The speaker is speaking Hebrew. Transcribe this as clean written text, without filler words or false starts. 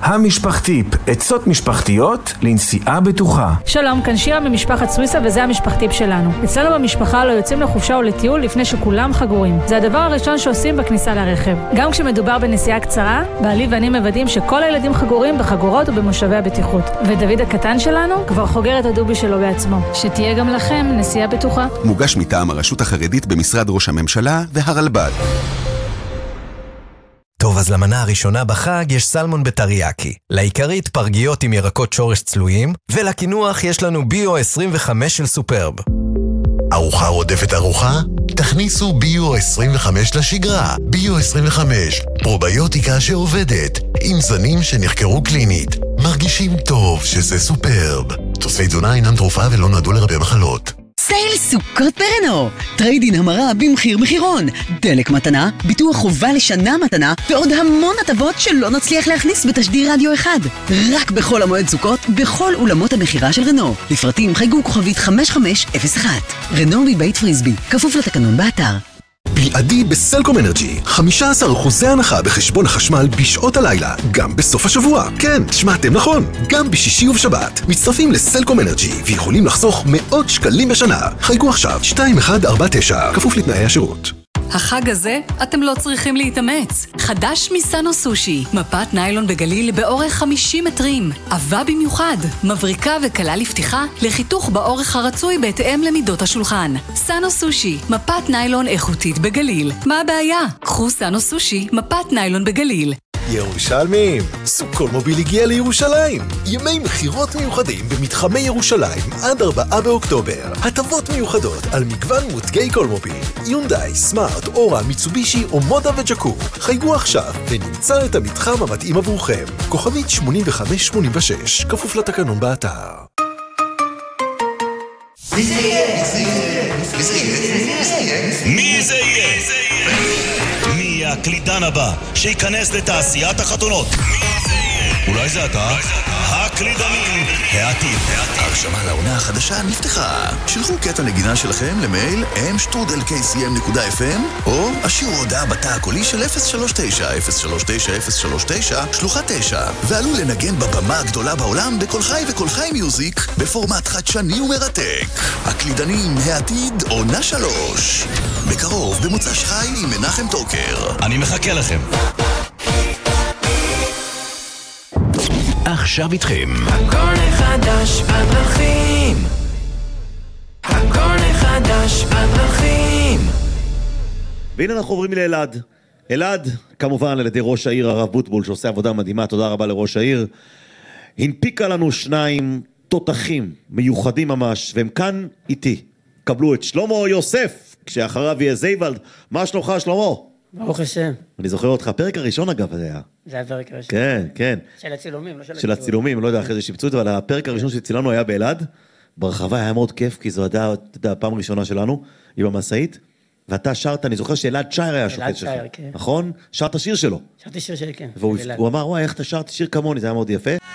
המשפחתיפ, עצות משפחתיות לנסיעה בטוחה. שלום, כאן שירה ממשפחת סוויסה וזה המשפחתיפ שלנו. אצלנו במשפחה לא יוצאים לחופשה או לטיול לפני שכולם חגורים. זה הדבר הראשון שעושים בכניסה לרכב. גם כשמדובר בנסיעה קצרה, בעלי ואני מוודאים שכל הילדים חגורים בחגורות ובמושבי הבטיחות. ודוד הקטן שלנו כבר חוגר את הדובי שלו בעצמו. שתהיה גם לכם נסיעה בטוחה. מוגש מטעם הרשות החרדית במשרד ראש הממשלה והרלב"ד. טוב, אז למנה הראשונה בחג יש סלמון בטריאקי. לעיקרית פרגיות עם ירקות שורש צלויים, ולקינוח יש לנו ביו 25 של סופרב. ארוחה רודפת ארוחה? תכניסו ביו 25 לשגרה. ביו 25, פרוביוטיקה שעובדת, עם זנים שנחקרו קלינית. מרגישים טוב שזה סופרב. תוספי תזונה אינם תרופה ולא נועדו לרפא מחלות. סייל סוכות ברנו, טריידין המרה במחיר מחירון, דלק מתנה, ביטוח חובה לשנה מתנה ועוד המון הטבות שלא נצליח להכניס בתשדיר רדיו אחד. רק בחול המועד סוכות, בכל אולמות המחירה של רנו. לפרטים חייגו כוכבית 5501. רנו מבית פריסבי, כפוף לתקנון באתר. בלעדי בסלקום אנרג'י, 15% הנחה בחשבון החשמל בשעות הלילה, גם בסוף השבוע. כן, שמעתם נכון, גם בשישי ובשבת. מצטרפים לסלקום אנרג'י ויכולים לחסוך מאות שקלים בשנה. חייגו עכשיו 2149, כפוף לתנאי השירות. החג הזה אתם לא צריכים להתאמץ. חדש מסאנו סושי, מפת ניילון בגליל באורך 50 מטרים. עבה במיוחד, מבריקה וקלה לפתיחה, לחיתוך באורך הרצוי בהתאם למידות השולחן. סאנו סושי, מפת ניילון איכותית בגליל. מה הבעיה? קחו סאנו סושי, מפת ניילון בגליל. ירושלמים, סוכות מוביל הגיע לירושלים. ימי מחירות מיוחדים במתחמי ירושלים עד 4 באוקטובר. הטבות מיוחדות על מגוון מותגי קולמוביל, יונדאי, סמארט, אורה, מיצובישי או מודה וג'קו. חייגו עכשיו ונמצא את המתחם המתאים עבורכם. כוכבית 8586, כפוף לתקנון באתר. מי זה יהיה? מי זה יהיה? מי הקלידן הבא שייכנס לתעשיית החתונות? אולי זה אתה? הקלידנים העתיד. הרשמה לעונה החדשה נפתחה. שלחו קטע נגינה שלכם למייל m@kcm.fm או השאירו הודעה בתא הקולי של 039-039-039 שלוחה 9 ועלו לנגן בבמה הגדולה בעולם בכל חי וכל חי מיוזיק בפורמט חדשני ומרתק. הקלידנים העתיד עונה 3 בקרוב במוצ"ש חי עם מנחם טוקר. אני מחכה לכם. עכשיו איתכם הכל חדש בדרכים, הכל חדש בדרכים. והנה אנחנו עוברים לאלעד. אלעד, כמובן על ידי ראש העיר הרב בוטבול שעושה עבודה מדהימה, תודה רבה לראש העיר. הנפיקה לנו 2 תותחים מיוחדים ממש, והם כאן איתי. קבלו את שלמה יוסף, כשאחריו יהיה זייבלד. מה שלומך שלמה? ברוך השם. אני זוכר אותך, הפרק הראשון אגב זה היה. זה היה הפרק הראשון. כן, כן. של הצילומים, לא של של הצילומים, לא יודע אחרי זה שיפצו את זה, אבל הפרק הראשון שצילנו היה באלעד, ברחבה היה מאוד כיף, כי זו הייתה הפעם הראשונה שלנו, עם המסעית, ואתה שרת, אני זוכר שאלעד שייר היה שופט שלך, כן. נכון? שרת שיר שלו. שרתי שיר שלי, כן. והוא אמר, וואי, איך אתה שרת שיר כמוני, זה היה מאוד יפה.